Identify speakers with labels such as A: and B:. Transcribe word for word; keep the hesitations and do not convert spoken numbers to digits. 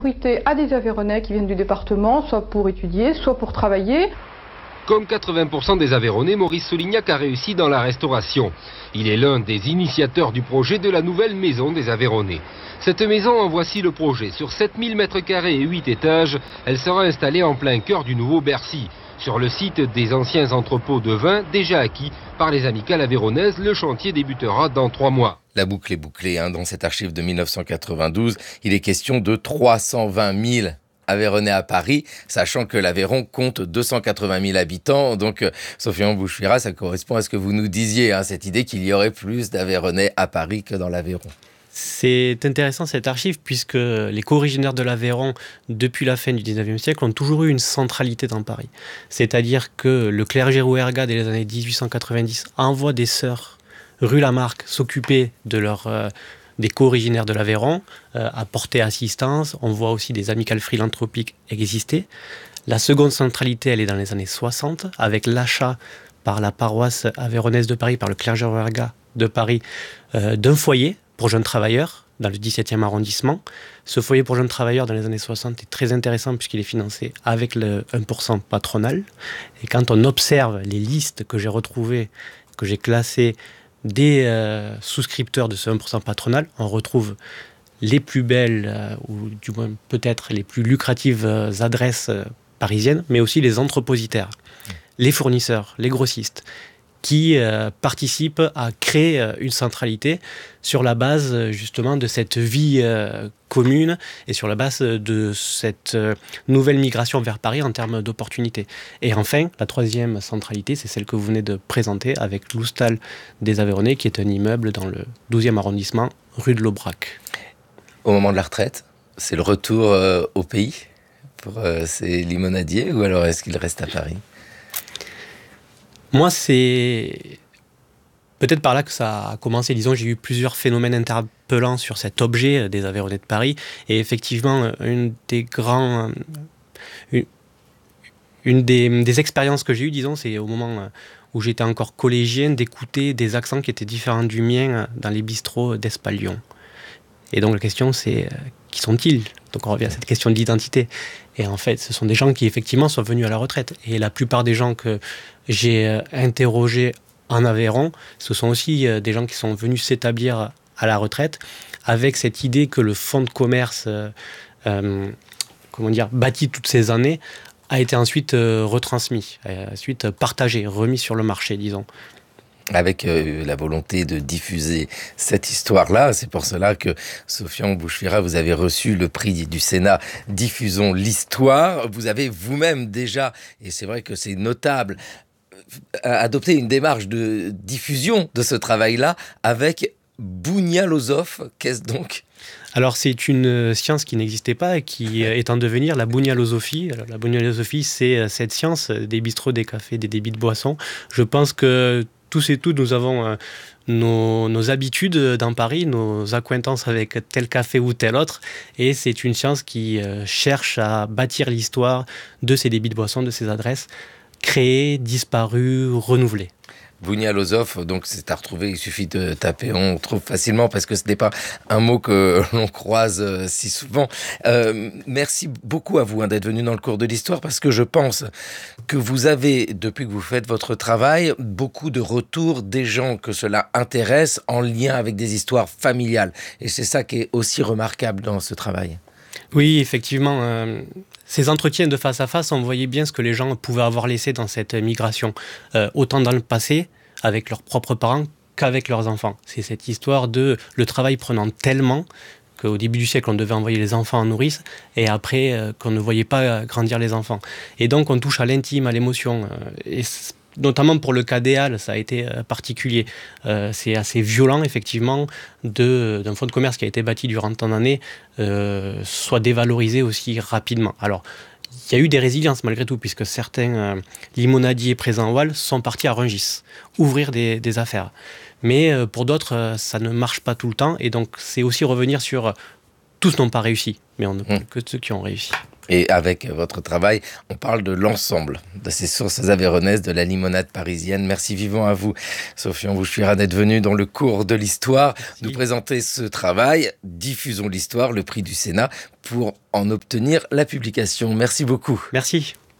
A: Priorité à des Aveyronnais qui viennent du département, soit pour étudier, soit pour travailler.
B: Comme quatre-vingts pour cent des Aveyronnais, Maurice Solignac a réussi dans la restauration. Il est l'un des initiateurs du projet de la nouvelle maison des Aveyronnais. Cette maison, en voici le projet. Sur sept mille mètres carrés et huit étages, elle sera installée en plein cœur du nouveau Bercy. Sur le site des anciens entrepôts de vin déjà acquis par les amicales aveyronnaises, le chantier débutera dans trois mois.
C: La boucle est bouclée, hein. Dans cet archive de mille neuf cent quatre-vingt-douze, il est question de trois cent vingt mille Aveyronnais à Paris, sachant que l'Aveyron compte deux cent quatre-vingt mille habitants. Donc, Sophie Embouche-Fira, ça correspond à ce que vous nous disiez, hein, cette idée qu'il y aurait plus d'Aveyronnais à Paris que dans l'Aveyron.
D: C'est intéressant cette archive puisque les co-originaires de l'Aveyron, depuis la fin du dix-neuvième siècle, ont toujours eu une centralité dans Paris. C'est-à-dire que le clergé rouergat dès les années dix-huit cent quatre-vingt-dix envoie des sœurs rue Lamarck s'occuper de leur, euh, des co-originaires de l'Aveyron, euh, apporter assistance. On voit aussi des amicales philanthropiques exister. La seconde centralité, elle est dans les années soixante, avec l'achat par la paroisse aveyronnaise de Paris, par le clergé rouergat de Paris, euh, d'un foyer pour jeunes travailleurs dans le dix-septième arrondissement. Ce foyer pour jeunes travailleurs dans les années soixante est très intéressant puisqu'il est financé avec le un pour cent patronal. Et quand on observe les listes que j'ai retrouvées, que j'ai classées des euh, souscripteurs de ce un pour cent patronal, on retrouve les plus belles, euh, ou du moins peut-être les plus lucratives euh, adresses euh, parisiennes, mais aussi les entrepositaires, mmh. les fournisseurs, les grossistes, qui euh, participent à créer euh, une centralité sur la base euh, justement de cette vie euh, commune et sur la base de cette euh, nouvelle migration vers Paris en termes d'opportunités. Et enfin, la troisième centralité, c'est celle que vous venez de présenter avec l'Houstal des Aveyronnais, qui est un immeuble dans le douzième arrondissement, rue de l'Aubrac.
C: Au moment de la retraite, c'est le retour euh, au pays pour euh, ces limonadiers, ou alors est-ce qu'ils restent à Paris ?
D: Moi, c'est peut-être par là que ça a commencé. Disons, j'ai eu plusieurs phénomènes interpellants sur cet objet des Aveyronnais de Paris. Et effectivement, une des grands, une, une des, des expériences que j'ai eues, disons, c'est au moment où j'étais encore collégien, d'écouter des accents qui étaient différents du mien dans les bistrots d'Espalion. Et donc la question, c'est qui sont-ils ? Donc on revient à cette question de l'identité. Et en fait, ce sont des gens qui effectivement sont venus à la retraite. Et la plupart des gens que j'ai interrogés en Aveyron, ce sont aussi des gens qui sont venus s'établir à la retraite avec cette idée que le fonds de commerce, euh, comment dire, bâti toutes ces années, a été ensuite euh, retransmis, ensuite partagé, remis sur le marché, disons.
C: Avec euh, la volonté de diffuser cette histoire-là. C'est pour cela que, Sophie Embouche-Fira, vous avez reçu le prix du Sénat « Diffusons l'histoire ». Vous avez vous-même déjà, et c'est vrai que c'est notable, adopté une démarche de diffusion de ce travail-là avec Bougna-Lozof. Qu'est-ce donc ?
D: Alors, c'est une science qui n'existait pas et qui est en devenir, la bougna-losophie. Alors, la bougna-losophie, c'est cette science des bistrots, des cafés, des débits de boissons. Je pense que tous et toutes, nous avons euh, nos, nos habitudes dans Paris, nos acquaintances avec tel café ou tel autre. Et c'est une science qui euh, cherche à bâtir l'histoire de ces débits de boissons, de ces adresses, créées, disparues, renouvelées.
C: Bougna-Lozof, donc c'est à retrouver, il suffit de taper, on trouve facilement parce que ce n'est pas un mot que l'on croise euh, si souvent. Euh, merci beaucoup à vous hein, d'être venu dans le cours de l'histoire parce que je pense que vous avez, depuis que vous faites votre travail, beaucoup de retours des gens que cela intéresse en lien avec des histoires familiales. Et c'est ça qui est aussi remarquable dans ce travail.
D: Oui, effectivement. Euh, ces entretiens de face à face, on voyait bien ce que les gens pouvaient avoir laissé dans cette migration, euh, autant dans le passé, avec leurs propres parents, qu'avec leurs enfants. C'est cette histoire de le travail prenant tellement qu'au début du siècle, on devait envoyer les enfants en nourrice, et après, euh, qu'on ne voyait pas grandir les enfants. Et donc, on touche à l'intime, à l'émotion. Euh, et notamment pour le cas des Halles, ça a été euh, particulier. Euh, c'est assez violent, effectivement, de, d'un fonds de commerce qui a été bâti durant tant d'années, euh, soit dévalorisé aussi rapidement. Alors, il y a eu des résiliences malgré tout, puisque certains euh, limonadiers présents au Halles sont partis à Rungis, ouvrir des, des affaires. Mais euh, pour d'autres, euh, ça ne marche pas tout le temps, et donc c'est aussi revenir sur euh, tous n'ont pas réussi, mais on ne parle mmh. que de ceux qui ont réussi.
C: Et avec votre travail, on parle de l'ensemble de ces sources aveyronaises, de la limonade parisienne. Merci vivement à vous, Sophie Ambouchouira, d'être venue dans le cours de l'histoire,
D: Merci.
C: nous présenter ce travail. Diffusons l'histoire, le prix du Sénat, pour en obtenir la publication. Merci beaucoup.
D: Merci.